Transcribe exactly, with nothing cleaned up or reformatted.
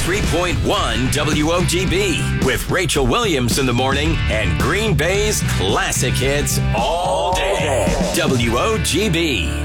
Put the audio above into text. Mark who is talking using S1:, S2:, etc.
S1: three point one W O G B with Rachel Williams in the morning and Green Bay's classic hits all day. W O G B.